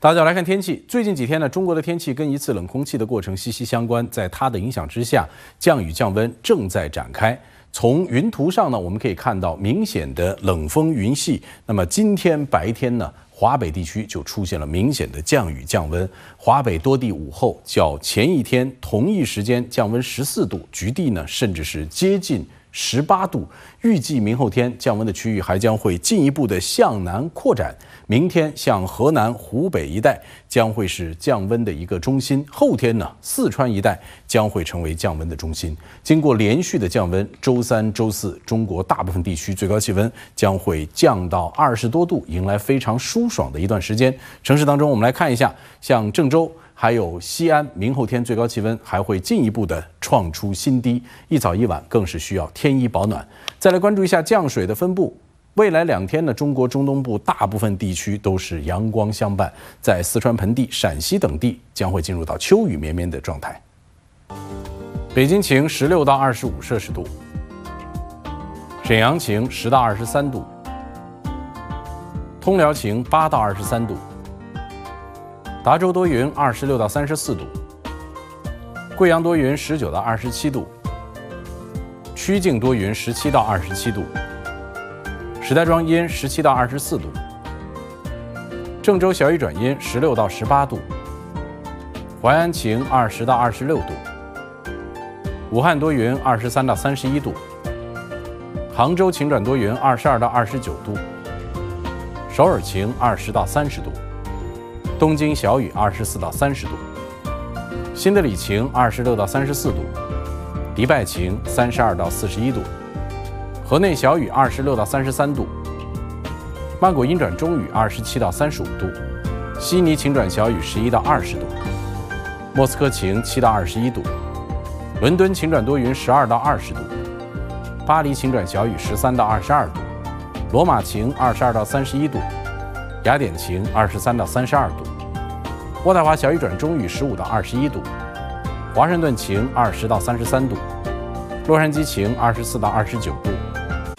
大家来看天气。最近几天呢，中国的天气跟一次冷空气的过程息息相关，在它的影响之下，降雨降温正在展开。从云图上呢，我们可以看到明显的冷风云系。那么今天白天呢，华北地区就出现了明显的降雨降温，华北多地午后较前一天同一时间降温14度，局地呢甚至是接近18度。预计明后天降温的区域还将会进一步的向南扩展。明天像河南、湖北一带将会是降温的一个中心，后天呢，四川一带将会成为降温的中心。经过连续的降温，周三、周四，中国大部分地区最高气温将会降到20多度，迎来非常舒爽的一段时间。城市当中，我们来看一下，像郑州还有西安，明后天最高气温还会进一步的创出新低，一早一晚更是需要添衣保暖。再来关注一下降水的分布。未来2天呢，中国中东部大部分地区都是阳光相伴，在四川盆地、陕西等地将会进入到秋雨绵绵的状态。北京晴16到25摄氏度，沈阳晴10到23度，通辽晴8到23度，达州多云26到34度，贵阳多云19到27度，曲靖多云17到27度。石家庄阴17到24度，郑州小雨转阴16到18度，淮安晴20到26度，武汉多云23到31度，杭州晴转多云22到29度，首尔晴20到30度，东京小雨24到30度，新德里晴26到34度，迪拜晴32到41度。河内小雨26到33度，曼谷阴转中雨27到35度，悉尼晴转小雨11到20度，莫斯科晴7到21度，伦敦晴转多云12到20度，巴黎晴转小雨13到22度，罗马晴22到31度，雅典晴23到32度，渥太华小雨转中雨15到21度，华盛顿晴20到33度，洛杉矶晴24到29度。